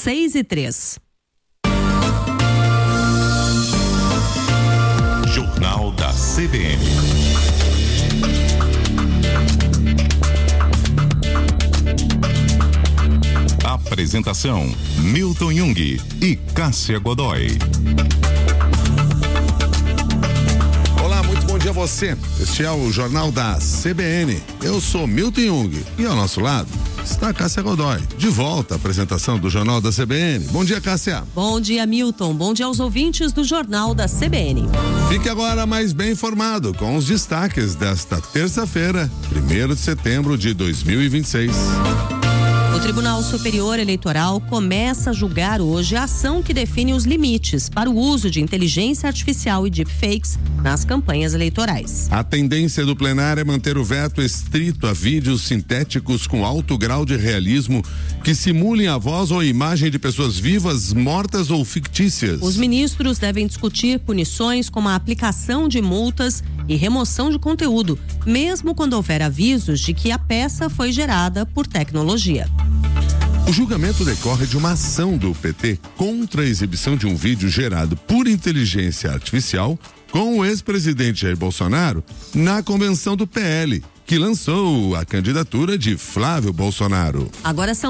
6:03. Jornal da CBN. Apresentação: Milton Jung e Cássia Godoy. Olá, muito bom dia a você. Este é o Jornal da CBN. Eu sou Milton Jung e ao nosso lado está Cássia Godoy. De volta à apresentação do Jornal da CBN. Bom dia, Cássia. Bom dia, Milton. Bom dia aos ouvintes do Jornal da CBN. Fique agora mais bem informado com os destaques desta terça-feira, 1º de setembro de 2026. O Tribunal Superior Eleitoral começa a julgar hoje a ação que define os limites para o uso de inteligência artificial e deepfakes nas campanhas eleitorais. A tendência do plenário é manter o veto estrito a vídeos sintéticos com alto grau de realismo que simulem a voz ou a imagem de pessoas vivas, mortas ou fictícias. Os ministros devem discutir punições como a aplicação de multas e remoção de conteúdo, mesmo quando houver avisos de que a peça foi gerada por tecnologia. O julgamento decorre de uma ação do PT contra a exibição de um vídeo gerado por inteligência artificial com o ex-presidente Jair Bolsonaro na convenção do PL, que lançou a candidatura de Flávio Bolsonaro. Agora são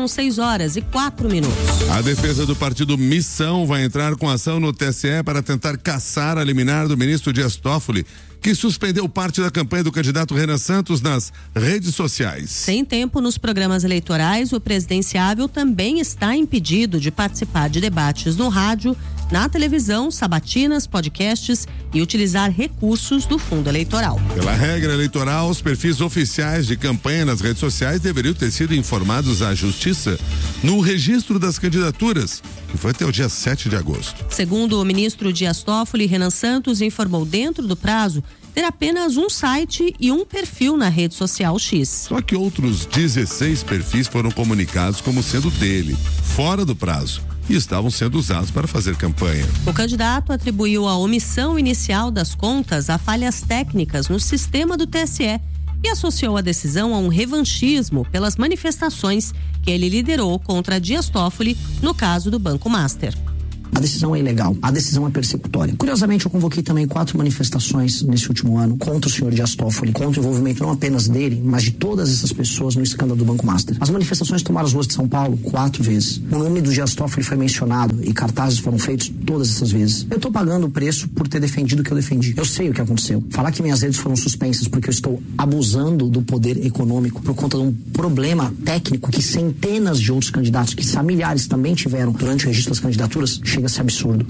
6:04. A defesa do partido Missão vai entrar com ação no TSE para tentar caçar a liminar do ministro Dias Toffoli, que suspendeu parte da campanha do candidato Renan Santos nas redes sociais. Sem tempo nos programas eleitorais, o presidenciável também está impedido de participar de debates no rádio, na televisão, sabatinas, podcasts e utilizar recursos do fundo eleitoral. Pela regra eleitoral, os perfis oficiais de campanha nas redes sociais deveriam ter sido informados à Justiça no registro das candidaturas, que foi até o dia 7 de agosto. Segundo o ministro Dias Toffoli, Renan Santos informou dentro do prazo ter apenas um site e um perfil na rede social X. Só que outros 16 perfis foram comunicados como sendo dele, fora do prazo, e estavam sendo usados para fazer campanha. O candidato atribuiu a omissão inicial das contas a falhas técnicas no sistema do TSE e associou a decisão a um revanchismo pelas manifestações que ele liderou contra Dias Toffoli no caso do Banco Master. A decisão é ilegal, a decisão é persecutória. Curiosamente, eu convoquei também 4 manifestações nesse último ano contra o senhor Dias Toffoli, contra o envolvimento não apenas dele, mas de todas essas pessoas no escândalo do Banco Master. As manifestações tomaram as ruas de São Paulo 4 vezes. O nome do Dias Toffoli foi mencionado e cartazes foram feitos todas essas vezes. Eu estou pagando o preço por ter defendido o que eu defendi. Eu sei o que aconteceu. Falar que minhas redes foram suspensas porque eu estou abusando do poder econômico por conta de um problema técnico que centenas de outros candidatos, que milhares também tiveram durante o registro das candidaturas, chega a ser absurdo.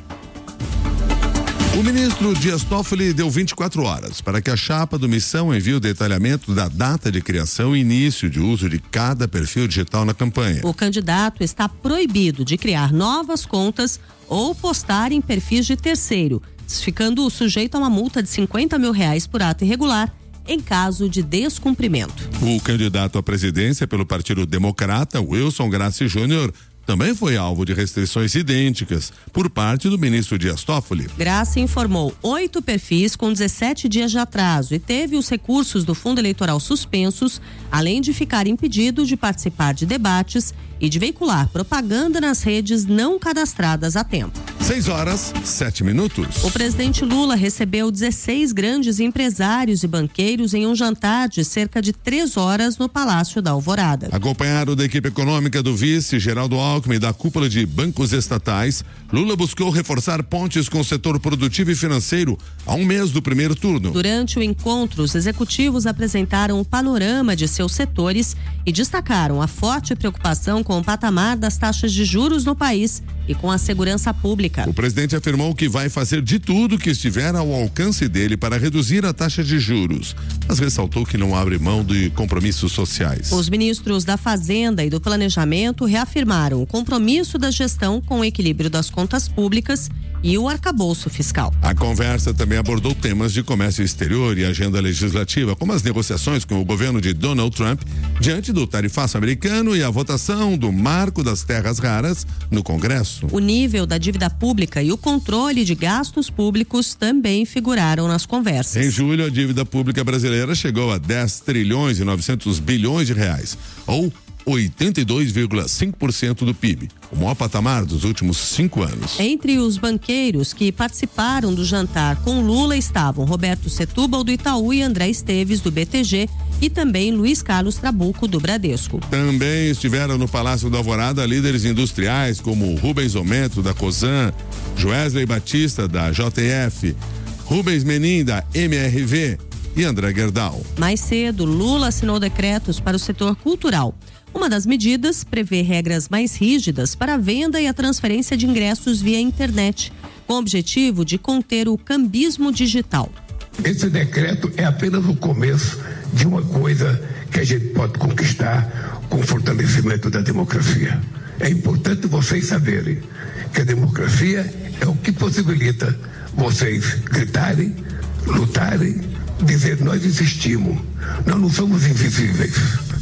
O ministro Dias Toffoli deu 24 horas para que a chapa do Missão envie o detalhamento da data de criação e início de uso de cada perfil digital na campanha. O candidato está proibido de criar novas contas ou postar em perfis de terceiro, ficando sujeito a uma multa de R$50 mil por ato irregular em caso de descumprimento. O candidato à presidência pelo Partido Democrata, Wilson Grassi Júnior, também foi alvo de restrições idênticas por parte do ministro Dias Toffoli. Grassi informou 8 perfis com 17 dias de atraso e teve os recursos do fundo eleitoral suspensos, além de ficar impedido de participar de debates e de veicular propaganda nas redes não cadastradas a tempo. 6:07. O presidente Lula recebeu 16 grandes empresários e banqueiros em um jantar de cerca de 3 horas no Palácio da Alvorada. Acompanhado da equipe econômica do vice Geraldo Alckmin e da cúpula de bancos estatais, Lula buscou reforçar pontes com o setor produtivo e financeiro a um mês do primeiro turno. Durante o encontro, os executivos apresentaram o panorama de seus setores e destacaram a forte preocupação com o patamar das taxas de juros no país e com a segurança pública. O presidente afirmou que vai fazer de tudo que estiver ao alcance dele para reduzir a taxa de juros, mas ressaltou que não abre mão de compromissos sociais. Os ministros da Fazenda e do Planejamento reafirmaram o compromisso da gestão com o equilíbrio das contas públicas e o arcabouço fiscal. A conversa também abordou temas de comércio exterior e agenda legislativa, como as negociações com o governo de Donald Trump diante do tarifaço americano e a votação do Marco das Terras Raras no Congresso. O nível da dívida pública e o controle de gastos públicos também figuraram nas conversas. Em julho, a dívida pública brasileira chegou a 10 trilhões e 900 bilhões de reais, ou 82,5% do PIB, o maior patamar dos últimos 5 anos. Entre os banqueiros que participaram do jantar com Lula estavam Roberto Setúbal, do Itaú, e André Esteves, do BTG, e também Luiz Carlos Trabuco, do Bradesco. Também estiveram no Palácio da Alvorada líderes industriais como Rubens Ometo, da Cosan, Joesley Batista, da JF, Rubens Menin, da MRV, e André Gerdau. Mais cedo, Lula assinou decretos para o setor cultural. Uma das medidas prevê regras mais rígidas para a venda e a transferência de ingressos via internet, com o objetivo de conter o cambismo digital. Esse decreto é apenas o começo de uma coisa que a gente pode conquistar com o fortalecimento da democracia. É importante vocês saberem que a democracia é o que possibilita vocês gritarem, lutarem, dizer nós existimos, nós não somos invisíveis.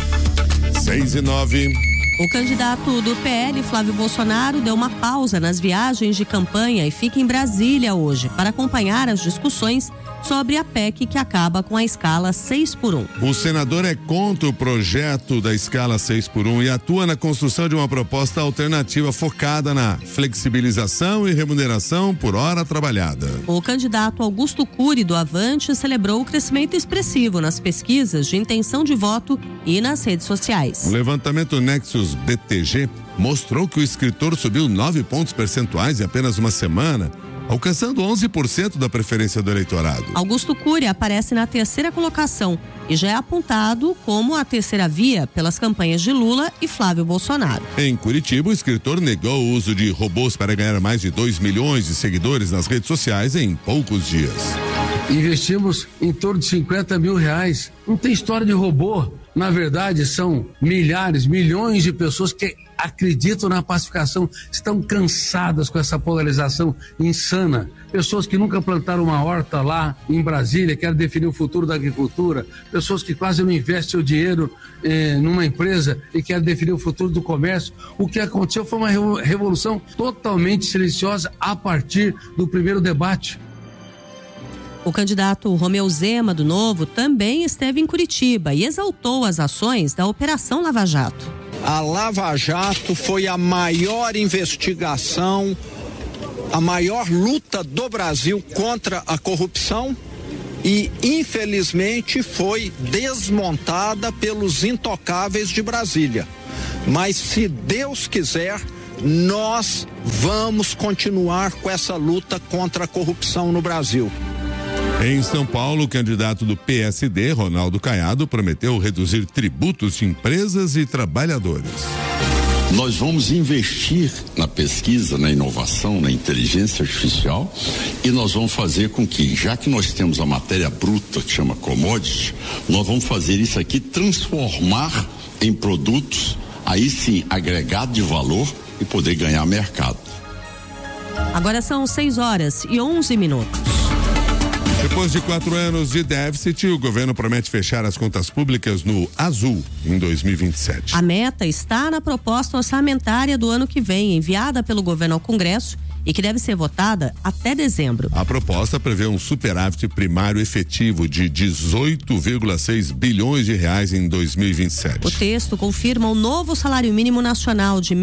6:09. O candidato do PL, Flávio Bolsonaro, deu uma pausa nas viagens de campanha e fica em Brasília hoje para acompanhar as discussões sobre a PEC que acaba com a escala 6x1. O senador é contra o projeto da escala 6x1 e atua na construção de uma proposta alternativa focada na flexibilização e remuneração por hora trabalhada. O candidato Augusto Cury, do Avante, celebrou o crescimento expressivo nas pesquisas de intenção de voto e nas redes sociais. O levantamento Nexus BTG mostrou que o escritor subiu 9 pontos percentuais em apenas uma semana, alcançando 11% da preferência do eleitorado. Augusto Cury aparece na terceira colocação e já é apontado como a terceira via pelas campanhas de Lula e Flávio Bolsonaro. Em Curitiba, o escritor negou o uso de robôs para ganhar mais de 2 milhões de seguidores nas redes sociais em poucos dias. Investimos em torno de R$50 mil. Não tem história de robô. Na verdade, são milhares, milhões de pessoas que acreditam na pacificação, estão cansadas com essa polarização insana. Pessoas que nunca plantaram uma horta lá em Brasília, querem definir o futuro da agricultura. Pessoas que quase não investem o dinheiro numa empresa e querem definir o futuro do comércio. O que aconteceu foi uma revolução totalmente silenciosa a partir do primeiro debate. O candidato Romeu Zema, do Novo, também esteve em Curitiba e exaltou as ações da Operação Lava Jato. A Lava Jato foi a maior investigação, a maior luta do Brasil contra a corrupção e, infelizmente, foi desmontada pelos intocáveis de Brasília. Mas, se Deus quiser, nós vamos continuar com essa luta contra a corrupção no Brasil. Em São Paulo, o candidato do PSD, Ronaldo Caiado, prometeu reduzir tributos de empresas e trabalhadores. Nós vamos investir na pesquisa, na inovação, na inteligência artificial e nós vamos fazer com que, já que nós temos a matéria bruta, que chama commodity, nós vamos fazer isso aqui transformar em produtos, aí sim, agregado de valor e poder ganhar mercado. Agora são 6h11. Depois de 4 anos de déficit, o governo promete fechar as contas públicas no azul em 2027. A meta está na proposta orçamentária do ano que vem, enviada pelo governo ao Congresso e que deve ser votada até dezembro. A proposta prevê um superávit primário efetivo de 18,6 bilhões de reais em 2027. O texto confirma o novo salário mínimo nacional de R$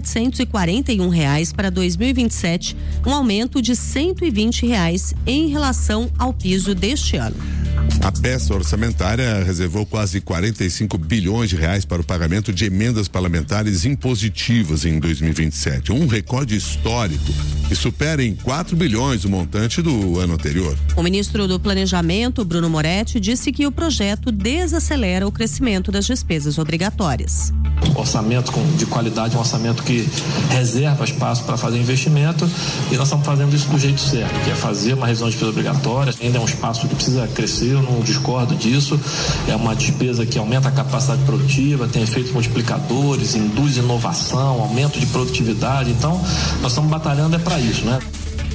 1.741 para 2027, um aumento de R$ 120 em relação ao piso deste ano. A peça orçamentária reservou quase 45 bilhões de reais para o pagamento de emendas parlamentares impositivas em 2027, um recorde histórico que supera em 4 bilhões o montante do ano anterior. O ministro do Planejamento, Bruno Moretti, disse que o projeto desacelera o crescimento das despesas obrigatórias. Orçamento de qualidade, um orçamento que reserva espaço para fazer investimento, e nós estamos fazendo isso do jeito certo, que é fazer uma revisão de despesa obrigatória. Ainda é um espaço que precisa crescer, eu não discordo disso. É uma despesa que aumenta a capacidade produtiva, tem efeitos multiplicadores, induz inovação, aumento de produtividade. Então, nós estamos batalhando para isso, né?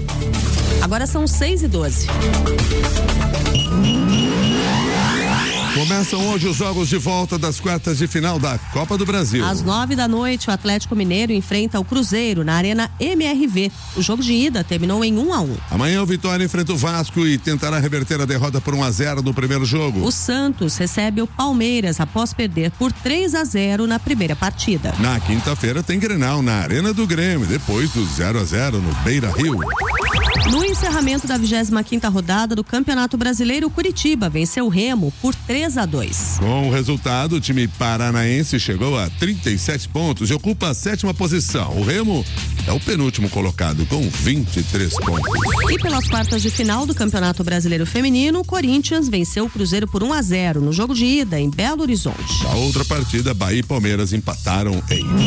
Agora são 6h12. Começam hoje os jogos de volta das quartas de final da Copa do Brasil. Às 9h, o Atlético Mineiro enfrenta o Cruzeiro na Arena MRV. O jogo de ida terminou em 1-1. Amanhã o Vitória enfrenta o Vasco e tentará reverter a derrota por 1-0 no primeiro jogo. O Santos recebe o Palmeiras após perder por 3-0 na primeira partida. Na quinta-feira tem Grenal na Arena do Grêmio, depois do 0-0 no Beira-Rio. No encerramento da 25ª rodada do Campeonato Brasileiro, o Curitiba venceu o Remo por 3-2. Com o resultado, o time paranaense chegou a 37 pontos e ocupa a 7ª posição. O Remo é o penúltimo colocado com 23 pontos. E pelas quartas de final do Campeonato Brasileiro Feminino, o Corinthians venceu o Cruzeiro por 1-0 no jogo de ida em Belo Horizonte. A outra partida, Bahia e Palmeiras empataram em 1-1.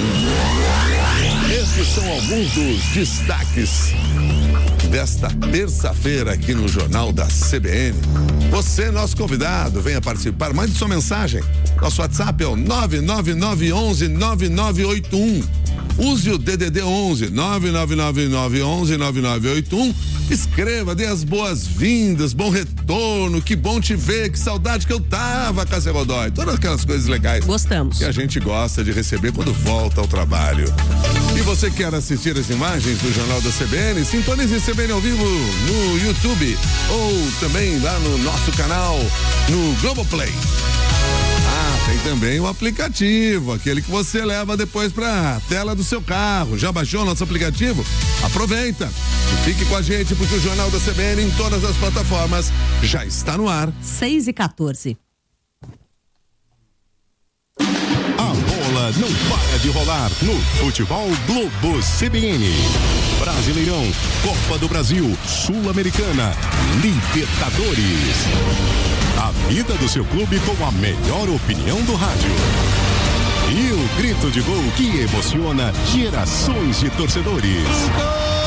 Esses são alguns dos destaques desta terça-feira aqui no Jornal da CBN. Você, nosso convidado, venha participar, mande sua mensagem. Nosso WhatsApp é o 999119981. Use o DDD 11 999119981. Escreva, dê as boas-vindas, bom retorno, que bom te ver, que saudade que eu tava, Cássia Godoy. Todas aquelas coisas legais. Gostamos. Que a gente gosta de receber quando volta ao trabalho. E você quer assistir as imagens do Jornal da CBN? Sintonize CBN ao vivo no YouTube ou também lá no nosso canal no Globoplay. Tem também o aplicativo, aquele que você leva depois para a tela do seu carro. Já baixou o nosso aplicativo? Aproveita e fique com a gente, porque o Jornal da CBN em todas as plataformas já está no ar. 6h14. A bola não para de rolar no Futebol Globo CBN. Brasileirão, Copa do Brasil, Sul-Americana, Libertadores. A vida do seu clube com a melhor opinião do rádio. E o grito de gol que emociona gerações de torcedores.